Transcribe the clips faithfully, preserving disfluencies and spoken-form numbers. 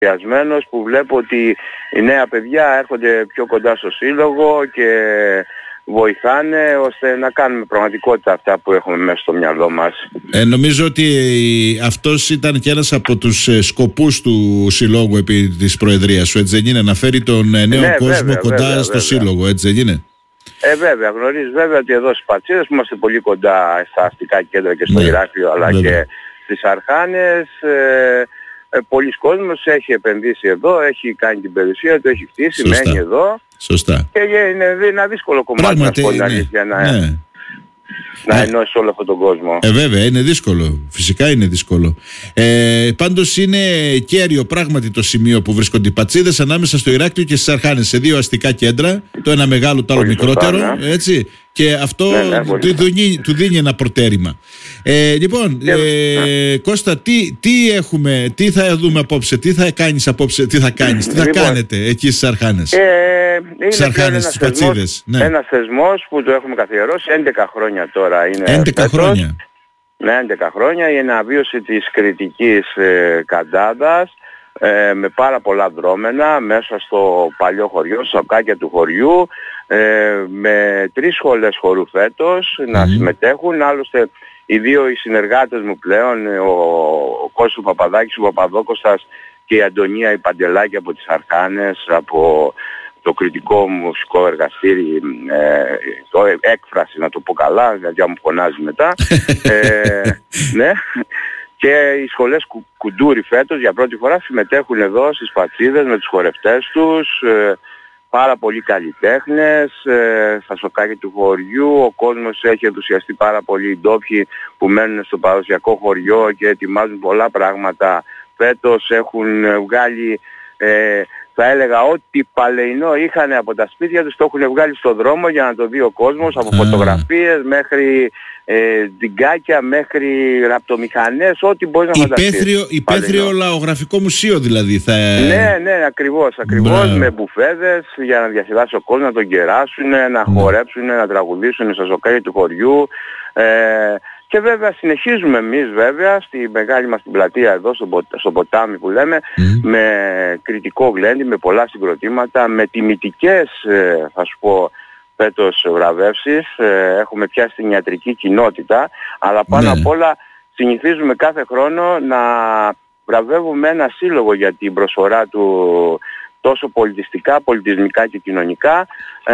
ενθουσιασμένος που βλέπω ότι οι νέα παιδιά έρχονται πιο κοντά στο σύλλογο και βοηθάνε ώστε να κάνουμε πραγματικότητα αυτά που έχουμε μέσα στο μυαλό μας. Ε, νομίζω ότι αυτός ήταν και ένας από τους σκοπούς του συλλόγου επί της Προεδρίας σου, έτσι δεν είναι? Να φέρει τον νέο ναι, κόσμο βέβαια, κοντά βέβαια, στο βέβαια. σύλλογο, έτσι δεν είναι? Ε, βέβαια, γνωρίζεις βέβαια ότι εδώ στις Πατσίδες που είμαστε πολύ κοντά στα αστικά κέντρα και στο ναι, Ηράκλειο αλλά βέβαια. και στις Αρχάνες, ε, ε, πολλοί κόσμος έχει επενδύσει εδώ, έχει κάνει την περιουσία του, έχει χτίσει, Σωστά. μένει εδώ. Σωστά. Και είναι ένα δύσκολο κομμάτι, Πράγματι, να πω την ναι, αλήθεια, να, ναι. να Ναι. ενώσει όλο αυτόν τον κόσμο. Ε, βέβαια, είναι δύσκολο. Φυσικά είναι δύσκολο. Ε, πάντως είναι κέριο πράγματι το σημείο που βρίσκονται οι Πατσίδες ανάμεσα στο Ηράκλειο και στις Αρχάνες. Σε δύο αστικά κέντρα, το ένα μεγάλο, το άλλο Πολύ μικρότερο. σωστά, ναι. Έτσι. Και αυτό Ναι, ναι, πολύ του, δίνει, του δίνει ένα προτέρημα. Ε, λοιπόν, Και- ε, Κώστα, τι, τι έχουμε, τι θα δούμε απόψε, τι θα κάνεις απόψε, τι θα κάνεις, τι θα Λοιπόν, κάνετε εκεί στις Αρχάνες? Ε, είναι Στις Αρχάνες, ένας στις θεσμός, Πατσίδες. Ναι. ένας θεσμός που το έχουμε καθιερώσει έντεκα χρόνια τώρα. Είναι έντεκα φέτος. χρόνια. Ναι, έντεκα χρόνια. Η αναβίωση της κριτικής ε, Καντάδας ε, με πάρα πολλά δρόμενα μέσα στο παλιό χωριό, στα σοκάκια του χωριού, ε, με τρεις σχολές χορού φέτος να Μμμ. συμμετέχουν. Άλλωστε οι δύο οι συνεργάτες μου πλέον, ο, ο Κώστας ο Παπαδάκης, ο Παπαδόκοστας και η Αντωνία η Παντελάκη από τις Αρχάνες, από το κριτικό μουσικό εργαστήρι, ε, το έκφραση να το πω καλά, γιατί μου φωνάζει μετά. ε, ναι. Και οι σχολές κου, Κουντούρη φέτος για πρώτη φορά συμμετέχουν εδώ στις Πατσίδες με τους χορευτές τους, ε, πάρα πολλοί καλλιτέχνες, ε, στα σοκάκια του χωριού. Ο κόσμος έχει ενθουσιαστεί πάρα πολύ, οι ντόπιοι που μένουν στο παραδοσιακό χωριό και ετοιμάζουν πολλά πράγματα. Φέτος έχουν βγάλει, ε, θα έλεγα, ό,τι παλαιινό είχαν από τα σπίτια τους, το έχουν βγάλει στον δρόμο για να το δει ο κόσμος, από φωτογραφίες μέχρι ε, τζιγκάκια, μέχρι ραπτομηχανές, ό,τι μπορείς να φανταστείς. Υπαίθριο, υπαίθριο λαογραφικό μουσείο δηλαδή θα... Ναι, ναι, ακριβώς, ακριβώς. Μπράβο. Με μπουφέδες για να διασκεδάσει ο κόσμος, να τον κεράσουν, να χορέψουν, να τραγουδήσουν στα σοκάκια του χωριού. Ε, και βέβαια συνεχίζουμε εμείς βέβαια στη μεγάλη μας την πλατεία εδώ στο, πο, στο ποτάμι που λέμε, Mm. με κριτικό γλέντι, με πολλά συγκροτήματα, με τιμητικές ε, θα σου πω φέτος βραβεύσεις. Ε, έχουμε πιάσει την ιατρική κοινότητα, αλλά πάνω Ναι. απ' όλα συνηθίζουμε κάθε χρόνο να βραβεύουμε ένα σύλλογο για την προσφορά του τόσο πολιτιστικά, πολιτισμικά και κοινωνικά. Ε,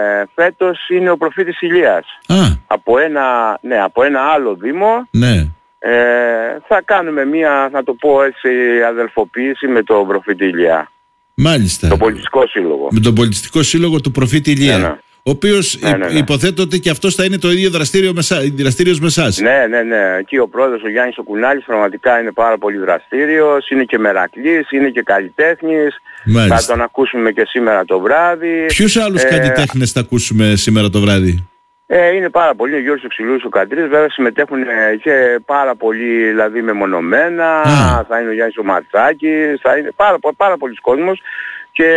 φέτος είναι ο Προφήτης Ηλίας. Α, Από ένα, ναι, από ένα άλλο δήμο ναι. ε, θα κάνουμε μία, θα το πω έτσι, αδελφοποίηση με τον Προφήτη Ηλία. Μάλιστα. Το πολιτιστικό σύλλογο. Με τον πολιτιστικό σύλλογο του Προφήτη Ηλία. Ναι, ναι. Ο οποίος Ναι, ναι, ναι. υποθέτω ότι και αυτός θα είναι το ίδιο δραστήριο με, σα- δραστήριος με εσάς. Ναι, ναι, ναι. Εκεί ο πρόεδρος ο Γιάννης ο Κουνάλης πραγματικά είναι πάρα πολύ δραστήριος, είναι και μερακλής, είναι και καλλιτέχνης. Μάλιστα. Θα τον ακούσουμε και σήμερα το βράδυ. Ποιους άλλους Ε, καλλιτέχνες θα ακούσουμε σήμερα το βράδυ? Ε, είναι πάρα πολλοί. Ο Γιώργος Οξυλούς, ο Καντρής, βέβαια συμμετέχουν ε, και πάρα πολλοί δηλαδή μεμονωμένα. Α. Θα είναι ο Γιάννης ο Μαρτσάκης, θα είναι πάρα, πο- πάρα πολλοί κόσμος και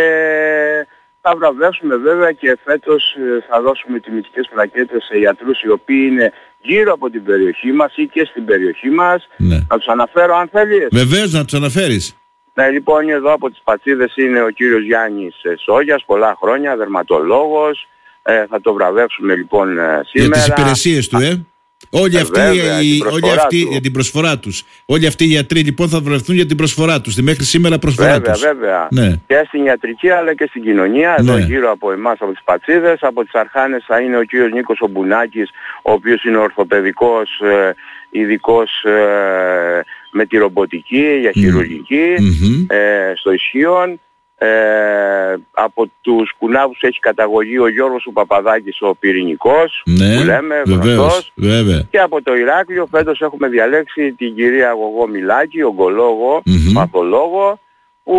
θα βραβεύσουμε βέβαια και φέτος ε, θα δώσουμε τιμητικές πλακέτες σε ιατρούς οι οποίοι είναι γύρω από την περιοχή μας ή και στην περιοχή μας. Ναι. Να τους αναφέρω αν θέλεις. Βεβαίως, να τους αναφέρεις. Ναι, λοιπόν, εδώ από τις Πατσίδες είναι ο κύριος Γιάννης ε, Σόγιας, πολλά χρόνια, δερματολόγος. Ε, θα το βραβεύσουμε λοιπόν ε, σήμερα. Για τις υπηρεσίες του, ε. Όλοι Ε, αυτοί, βέβαια, οι, την όλοι προσφορά αυτοί του. για την προσφορά τους. Όλοι αυτοί οι γιατροί λοιπόν θα βρεθούν για την προσφορά τους. Τη μέχρι σήμερα προσφορά Βέβαια, τους. βέβαια. Ναι. Και στην ιατρική αλλά και στην κοινωνία, εδώ Ναι. γύρω από εμάς από τις Πατσίδες. Από τις Αρχάνες θα είναι ο κύριος Νίκος ο Μπουνάκης, ο οποίος είναι ορθοπαιδικός ε, ειδικός ε, με τη ρομποτική για χειρουργική Μμμ. ε, στο Ισχύον. Ε, από τους Κουνάβους έχει καταγωγή ο Γιώργος ο Παπαδάκης, ο πυρηνικός, Ναι, που λέμε, βεβαίως, γνωστός. βέβαια. Και από το Ηράκλειο φέτος έχουμε διαλέξει την κυρία Γογό Μιλάκη, ογκολόγο, Μμμ. παθολόγο, που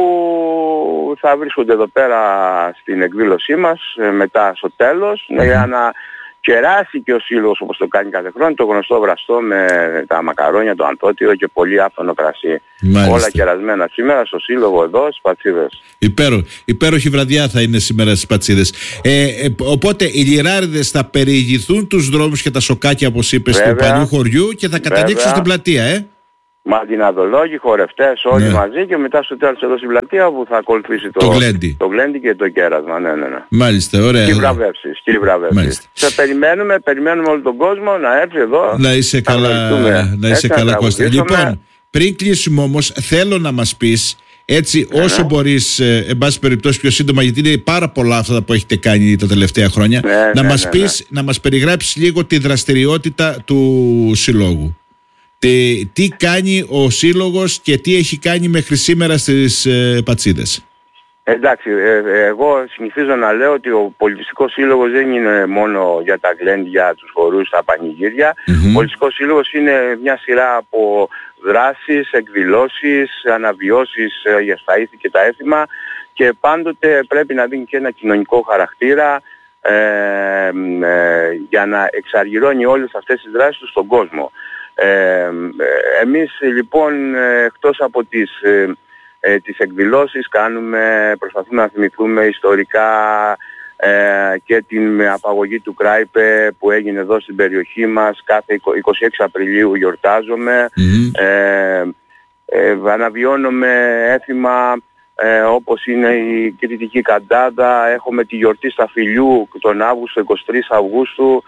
θα βρίσκονται εδώ πέρα στην εκδήλωσή μας ε, μετά στο τέλος, Μμμ. για να κεράσει και ο σύλλογος όπως το κάνει κάθε χρόνο, το γνωστό βραστό με τα μακαρόνια, το ανθότυρο και πολύ άφθονο κρασί. Μάλιστα. Όλα κερασμένα σήμερα στο σύλλογο εδώ στις Πατσίδες. Υπέρο, υπέροχη βραδιά θα είναι σήμερα στις Πατσίδες. Ε, ε, οπότε οι λιράριδες θα περιηγηθούν τους δρόμους και τα σοκάκια όπως είπες του Βέβαια. παλιού χωριού και θα καταλήξουν Βέβαια. στην πλατεία, ε. Μαντιναδολόγοι, χορευτές, όλοι ναι. μαζί, και μετά στο τέλος εδώ στην πλατεία που θα ακολουθήσει το, το γλέντι. το γλέντι και το κέρασμα. Ναι, ναι, ναι. Μάλιστα, ωραία. Και οι βραβεύσεις. Και οι βραβεύσεις. Σε περιμένουμε, περιμένουμε όλο τον κόσμο να έρθει εδώ. Να είσαι καλά, να είσαι καλά Κώστα. Λοιπόν, πριν κλείσουμε όμως, θέλω να μας πεις, έτσι ναι, όσο ναι. μπορείς, ε, εν πάση περιπτώσει πιο σύντομα, γιατί είναι πάρα πολλά αυτά που έχετε κάνει τα τελευταία χρόνια, ναι, να, ναι, μας ναι, πεις, ναι. να μας περιγράψεις λίγο τη δραστηριότητα του Συλλόγου. Τι, τι κάνει ο Σύλλογος και τι έχει κάνει μέχρι σήμερα στις ε, Πατσίδες. Εντάξει, ε, εγώ συνηθίζω να λέω ότι ο Πολιτιστικός Σύλλογος δεν είναι μόνο για τα γλέντια, τους χορούς, τα πανηγύρια. Mm-hmm. Ο Πολιτιστικός Σύλλογος είναι μια σειρά από δράσεις, εκδηλώσεις, αναβιώσεις για στα ήθη και τα έθιμα, και πάντοτε πρέπει να δίνει και ένα κοινωνικό χαρακτήρα ε, ε, για να εξαργυρώνει όλες αυτές τις δράσεις του στον κόσμο. Ε, εμείς λοιπόν εκτός από τις, ε, ε, τις εκδηλώσεις κάνουμε, προσπαθούμε να θυμηθούμε ιστορικά ε, και την απαγωγή του Κράιπε που έγινε εδώ στην περιοχή μας. Κάθε εικοστή έκτη Απριλίου γιορτάζομαι. Mm-hmm. ε, ε, αναβιώνουμε έθιμα ε, όπως είναι η Κρητική Καντάδα. Έχουμε τη γιορτή στα Φιλιού τον Αύγουστο, εικοστή τρίτη Αυγούστου.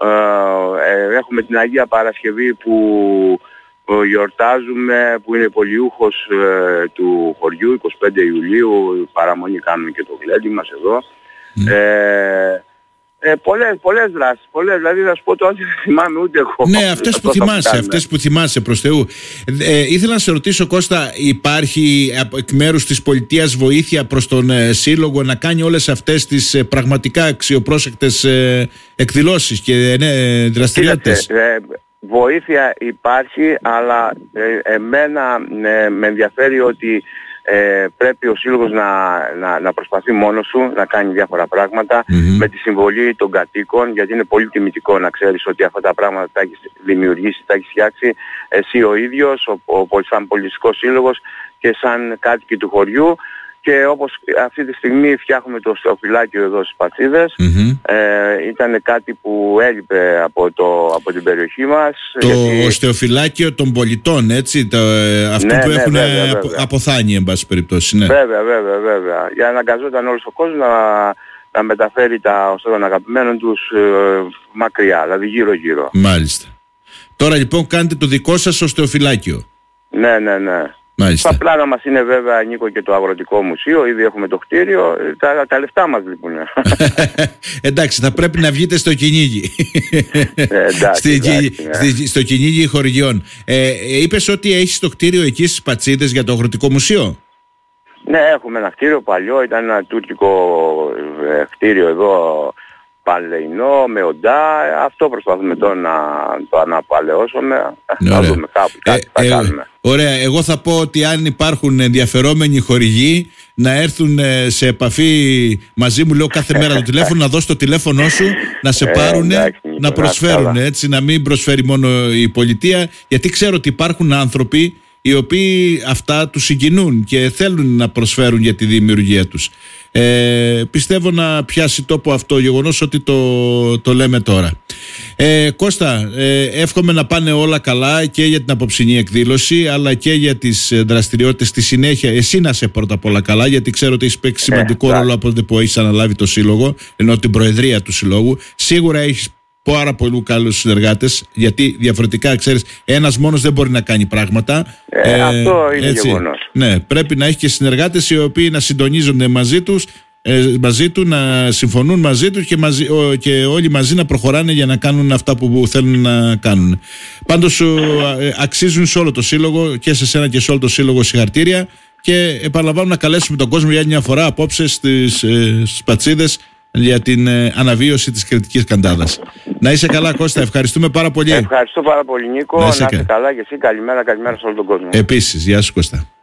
Ε, έχουμε την Αγία Παρασκευή που ε, γιορτάζουμε, που είναι πολιούχος ε, του χωριού, εικοστή πέμπτη Ιουλίου, παραμονή κάνουμε και το γλέντι μας εδώ. Mm. Ε, ε, πολλές, πολλές δράσεις, πολλές, δηλαδή θα σου πω τώρα δεν θυμάμαι ούτε εγώ. Ναι, αυτές που θυμάσαι, αυτές που θυμάσαι προς Θεού. Ε, ήθελα να σε ρωτήσω Κώστα, υπάρχει εκ μέρους της πολιτείας βοήθεια προς τον ε, Σύλλογο να κάνει όλες αυτές τις ε, πραγματικά αξιοπρόσεκτες ε, εκδηλώσεις και ε, δραστηριότητες? Ε, βοήθεια υπάρχει, αλλά ε, εμένα ε, με ενδιαφέρει ότι Ε, πρέπει ο Σύλλογος να, να, να προσπαθεί μόνος του να κάνει διάφορα πράγματα mm-hmm. με τη συμβολή των κατοίκων, γιατί είναι πολύ τιμητικό να ξέρεις ότι αυτά τα πράγματα τα έχεις δημιουργήσει, τα έχεις φτιάξει εσύ ο ίδιος, ο, ο, σαν πολιτιστικός σύλλογος και σαν κάτοικοι του χωριού. Και όπως αυτή τη στιγμή φτιάχνουμε το στεοφυλάκιο εδώ στις Πατσίδες, mm-hmm. ε, ήταν κάτι που έλειπε από, το, από την περιοχή μας. Το γιατί... στεοφυλάκιο των πολιτών, έτσι, το, αυτό ναι, που ναι, έχουν βέβαια, απο, βέβαια. αποθάνει, εν πάση περιπτώσει. Ναι. Βέβαια, βέβαια, βέβαια. Για να αναγκαζόταν όλος ο κόσμος να, να μεταφέρει τα ωστόσο των αγαπημένων τους ε, μακριά, δηλαδή γύρω-γύρω. Μάλιστα. Τώρα λοιπόν κάνετε το δικό σας στεοφυλάκιο. Ναι, ναι, ναι. Μάλιστα. Τα πλάνα μας είναι βέβαια, Νίκο, και το Αγροτικό Μουσείο, ήδη έχουμε το κτίριο, τα, τα λεφτά μας λείπουν. Εντάξει, θα πρέπει να βγείτε στο κυνήγι. ε, εντάξει, Στη, εντάξει, ναι. στη, στο κυνήγι χωριών. Ε, είπες ότι έχεις το κτίριο εκεί στις Πατσίδες για το Αγροτικό Μουσείο. Ναι, έχουμε ένα κτίριο παλιό, ήταν ένα τουρκικό ε, κτίριο εδώ, παλαιινό, με οντά. Αυτό προσπαθούμε τώρα να το αναπαλαιώσουμε. Θα δούμε κάπου κάτι ε, θα ε, κάνουμε. Ωραία, εγώ θα πω ότι αν υπάρχουν ενδιαφερόμενοι χορηγοί να έρθουν σε επαφή μαζί μου, λέω κάθε μέρα το τηλέφωνο, να δώσω το τηλέφωνο σου, να σε πάρουν, ε, να προσφέρουν, έτσι, να μην προσφέρει μόνο η πολιτεία, γιατί ξέρω ότι υπάρχουν άνθρωποι οι οποίοι αυτά τους συγκινούν και θέλουν να προσφέρουν για τη δημιουργία τους. Ε, πιστεύω να πιάσει τόπο αυτό γεγονός ότι το, το λέμε τώρα. Ε, Κώστα, ε, εύχομαι να πάνε όλα καλά και για την απόψινή εκδήλωση, αλλά και για τις δραστηριότητες στη συνέχεια. Εσύ να σε πρώτα απ' όλα καλά, γιατί ξέρω ότι έχεις παίξει σημαντικό ε, ρόλο από τότε που έχεις αναλάβει το Σύλλογο, ενώ την Προεδρία του Συλλόγου. Σίγουρα έχεις πάρα πολύ καλούς συνεργάτες, γιατί διαφορετικά, ξέρεις, ένας μόνος δεν μπορεί να κάνει πράγματα. Ε, ε, αυτό είναι έτσι, γεγονός. Ναι, πρέπει να έχει και συνεργάτες οι οποίοι να συντονίζονται μαζί τους, ε, μαζί του, να συμφωνούν μαζί τους και, μαζί, ο, και όλοι μαζί να προχωράνε για να κάνουν αυτά που θέλουν να κάνουν. Πάντως ε, αξίζουν σε όλο το Σύλλογο, και σε σένα και σε όλο το Σύλλογο, συγχαρητήρια, και επαναλαμβάνω να καλέσουμε τον κόσμο για μια φορά απόψε στις, ε, στις Πατσίδες για την ε, αναβίωση της Κρητικής Καντάδας. Να είσαι καλά, Κώστα, ευχαριστούμε πάρα πολύ. Ευχαριστώ πάρα πολύ, Νίκο. Να, να είσαι καλά και εσύ. Καλημέρα, καλημέρα σε όλο τον κόσμο. Επίσης, γεια σου, Κώστα.